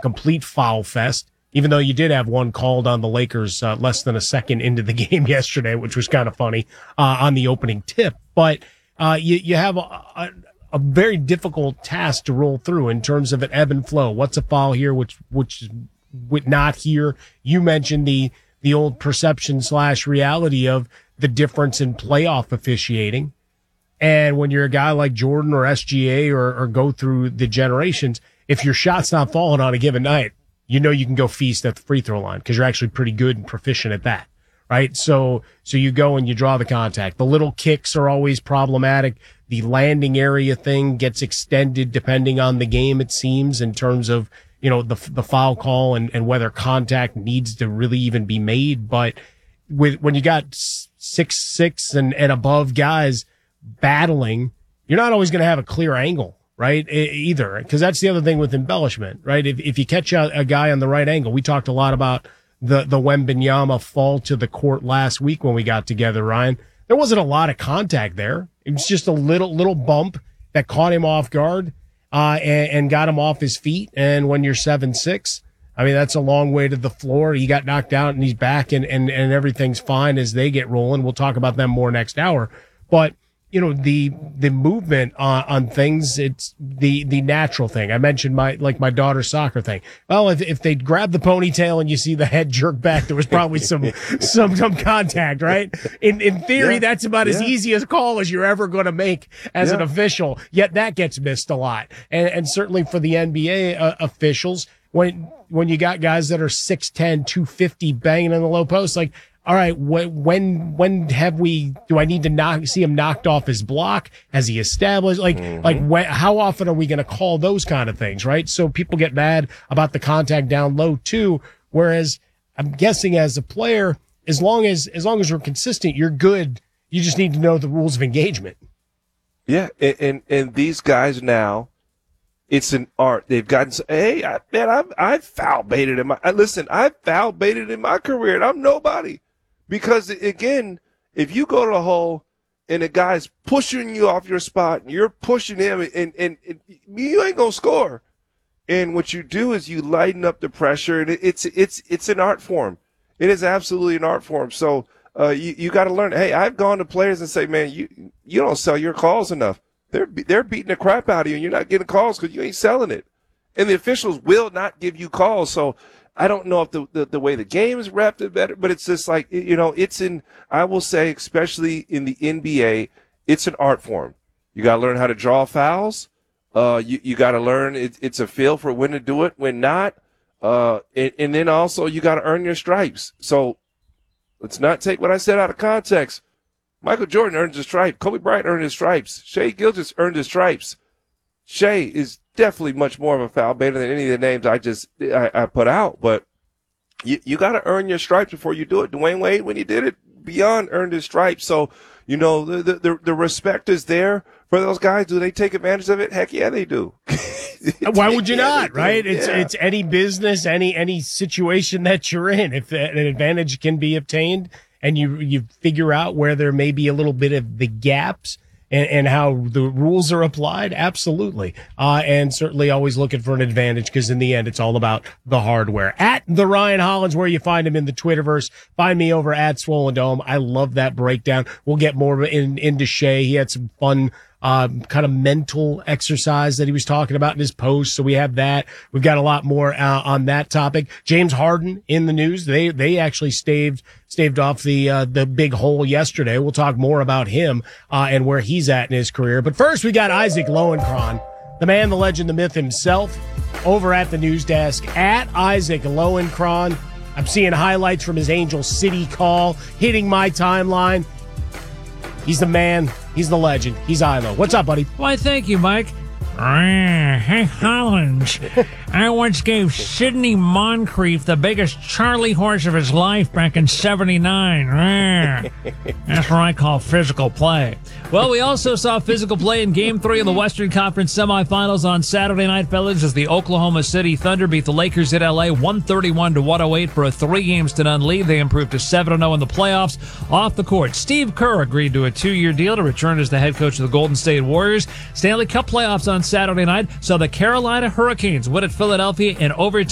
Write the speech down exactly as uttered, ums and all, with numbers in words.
complete foul fest, even though you did have one called on the Lakers uh, less than a second into the game yesterday, which was kind of funny uh, on the opening tip. But uh, you, you have a, a, a very difficult task to roll through in terms of an ebb and flow. What's a foul here, which which is not here? You mentioned the the old perception slash reality of the difference in playoff officiating. And when you're a guy like Jordan or S G A or, or go through the generations, if your shot's not falling on a given night, you know you can go feast at the free throw line because you're actually pretty good and proficient at that, right? So so you go and you draw the contact. The little kicks are always problematic. The landing area thing gets extended depending on the game, it seems, in terms of, you know, the the foul call and, and whether contact needs to really even be made. But with when you got six six and, and above guys battling, you're not always going to have a clear angle, right? Either, because that's the other thing with embellishment, right? If if you catch a, a guy on the right angle, we talked a lot about the the Wembanyama fall to the court last week when we got together, Ryan. There wasn't a lot of contact there. It was just a little little bump that caught him off guard uh, and, and got him off his feet. And when you're seven six, I mean, that's a long way to the floor. He got knocked out and he's back and, and, and everything's fine as they get rolling. We'll talk about them more next hour. But you know, the, the movement on, on things, it's the, the natural thing. I mentioned my, like my daughter's soccer thing. Well, if, if they grab the ponytail and you see the head jerk back, there was probably some, some, some contact, right? In, in theory, yeah. that's about yeah. as easy a call as you're ever going to make as yeah. an official. Yet that gets missed a lot. And, and certainly for the N B A uh, officials, when, when you got guys that are six ten, two fifty banging in the low post, like, all right, when, when, when have we, do I need to knock, see him knocked off his block? Has he established? Like, mm-hmm. like when, how often are we going to call those kind of things, right? So people get mad about the contact down low too. Whereas I'm guessing as a player, as long as, as long as you're consistent, you're good. You just need to know the rules of engagement. Yeah. And, and, and these guys now, it's an art. They've gotten, hey, I, man, I've, I've foul baited in my, listen, I've foul baited in my career and I'm nobody. Because, again, if you go to the hole and the guy's pushing you off your spot and you're pushing him and, and, and you ain't going to score. And what you do is you lighten up the pressure, and it's it's it's an art form. It is absolutely an art form. So uh, you, you got to learn. Hey, I've gone to players and say, man, you you don't sell your calls enough. They're, they're beating the crap out of you, and you're not getting calls because you ain't selling it. And the officials will not give you calls. So I don't know if the, the, the way the game is wrapped is better, but it's just like, you know, it's in, I will say, especially in the N B A, it's an art form. You got to learn how to draw fouls. Uh, you, you got to learn it, it's a feel for when to do it, when not. Uh, and, and then also you got to earn your stripes. So let's not take what I said out of context. Michael Jordan earned his stripes. Kobe Bryant earned his stripes. Shai Gilgeous earned his stripes. Shai is definitely much more of a foul baiter than any of the names I just I, I put out. But you you got to earn your stripes before you do it. Dwayne Wade, when he did it, beyond earned his stripes. So, you know, the the, the respect is there for those guys. Do they take advantage of it? Heck yeah, they do. Why would you yeah, not, right? It's yeah. it's any business, any any situation that you're in. If an advantage can be obtained and you you figure out where there may be a little bit of the gaps and, and how the rules are applied, absolutely. Uh, and certainly always looking for an advantage because in the end, it's all about the hardware. At the Ryan Hollins, where you find him in the Twitterverse. Find me over at Swollen Dome. I love that breakdown. We'll get more in, into Shai. He had some fun Um, kind of mental exercise that he was talking about in his post. So we have that. We've got a lot more uh, on that topic. James Harden in the news. They, they actually staved, staved off the, uh, the big hole yesterday. We'll talk more about him, uh, and where he's at in his career. But first we got Isaac Lowenkron, the man, the legend, the myth himself, over at the news desk at Isaac Lowenkron. I'm seeing highlights from his Angel City call hitting my timeline. He's the man. He's the legend. He's Ilo. What's up, buddy? Why, thank you, Mike. Hey, Hollins. I once gave Sidney Moncrief the biggest Charlie horse of his life back in seventy-nine. That's what I call physical play. Well, we also saw physical play in Game three of the Western Conference semifinals on Saturday night, fellas, as the Oklahoma City Thunder beat the Lakers at L A one thirty-one to one oh eight for a three games to none lead. They improved to seven and oh in the playoffs. Off the court, Steve Kerr agreed to a two-year deal to return as the head coach of the Golden State Warriors. Stanley Cup playoffs on Saturday night saw the Carolina Hurricanes win at Philadelphia in overtime.